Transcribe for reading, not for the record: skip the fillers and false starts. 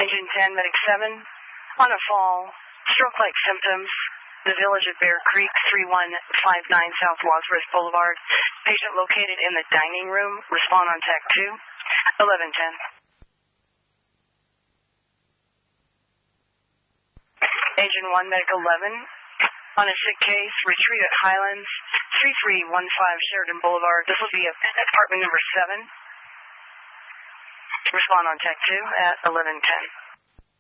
Engine 10, Medic 7, on a fall, stroke-like symptoms, the village of Bear Creek, 3159 South Wadsworth Boulevard. Patient located in the dining room. Respond on TAC 2, 1110. Engine 1, Medic 11, on a sick case, retreat at Highlands, 3315 Sheridan Boulevard. This will be apartment number 7. Respond on TAC 2 at 1110.